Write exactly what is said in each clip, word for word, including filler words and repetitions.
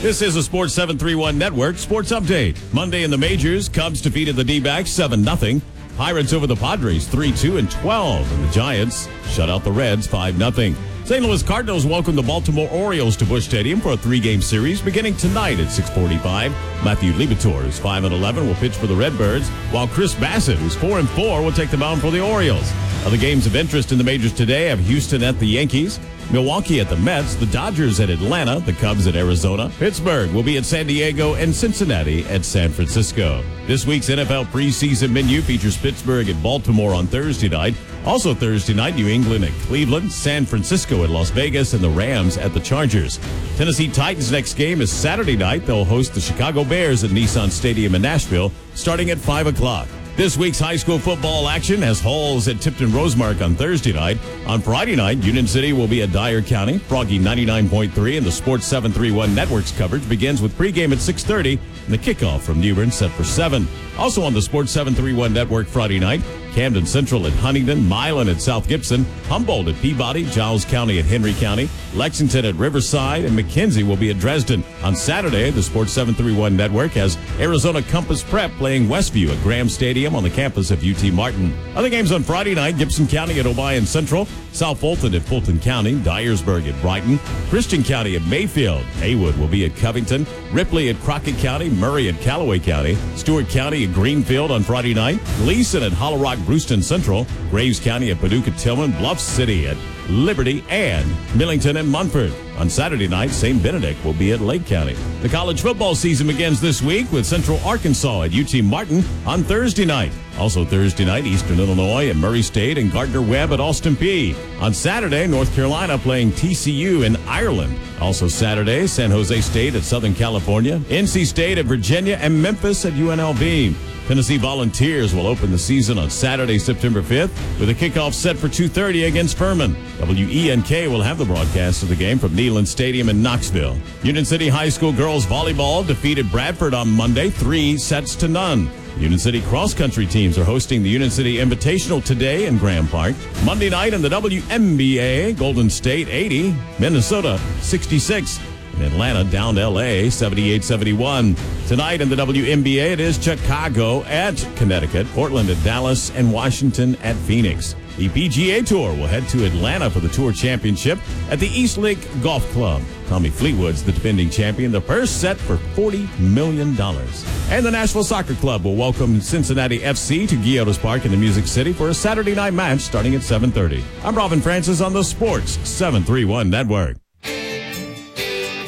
This is a Sports seven thirty-one Network Sports Update. Monday in the majors, Cubs defeated the D-backs seven nothing. Pirates over the Padres three two and twelve. And the Giants shut out the Reds five nothing. Saint Louis Cardinals welcome the Baltimore Orioles to Busch Stadium for a three-game series beginning tonight at six forty-five. Matthew Liberatore, who's five and eleven, will pitch for the Redbirds, while Chris Bassett, who's four and four, will take the mound for the Orioles. Other games of interest in the majors today have Houston at the Yankees, Milwaukee at the Mets, the Dodgers at Atlanta, the Cubs at Arizona, Pittsburgh will be at San Diego, and Cincinnati at San Francisco. This week's N F L preseason menu features Pittsburgh at Baltimore on Thursday night. Also Thursday night, New England at Cleveland, San Francisco at Las Vegas, and the Rams at the Chargers. Tennessee Titans' next game is Saturday night. They'll host the Chicago Bears at Nissan Stadium in Nashville starting at five o'clock. This week's high school football action has Halls at Tipton Rosemark on Thursday night. On Friday night, Union City will be at Dyer County. Froggy ninety-nine point three and the Sports seven thirty-one Network's coverage begins with pregame at six thirty and the kickoff from New Bern set for seven. Also on the Sports seven thirty-one Network Friday night, Camden Central at Huntington, Milan at South Gibson, Humboldt at Peabody, Giles County at Henry County, Lexington at Riverside, and McKenzie will be at Dresden. On Saturday, the Sports seven thirty-one Network has Arizona Compass Prep playing Westview at Graham Stadium on the campus of U T Martin. Other games on Friday night, Gibson County at Obion Central, South Fulton at Fulton County, Dyersburg at Brighton, Christian County at Mayfield, Haywood will be at Covington, Ripley at Crockett County, Murray at Callaway County, Stewart County at Greenfield on Friday night, Gleason at Hollow Rock Brewston Central, Graves County at Paducah Tillman, Bluff City at Liberty, and Millington and Munford. On Saturday night, Saint Benedict will be at Lake County. The college football season begins this week with Central Arkansas at U T Martin on Thursday night. Also Thursday night, Eastern Illinois at Murray State and Gardner-Webb at Austin Peay. On Saturday, North Carolina playing T C U in Ireland. Also Saturday, San Jose State at Southern California, N C State at Virginia, and Memphis at U N L V. Tennessee Volunteers will open the season on Saturday, September fifth, with a kickoff set for two thirty against Furman. W E N K will have the broadcast of the game from Neyland Stadium in Knoxville. Union City High School girls volleyball defeated Bradford on Monday, three sets to none. Union City cross-country teams are hosting the Union City Invitational today in Graham Park. Monday night in the W N B A, Golden State eighty, Minnesota sixty-six. In Atlanta, down to L A, seventy-eight seventy-one. Tonight in the W N B A, it is Chicago at Connecticut, Portland at Dallas, and Washington at Phoenix. The P G A Tour will head to Atlanta for the Tour Championship at the East Lake Golf Club. Tommy Fleetwood's the defending champion. The purse set for forty million dollars. And the Nashville Soccer Club will welcome Cincinnati F C to Guillotis Park in the Music City for a Saturday night match starting at seven thirty. I'm Robin Francis on the Sports seven thirty-one Network.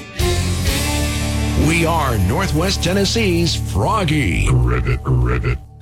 We are Northwest Tennessee's Froggy. Rivet, rivet.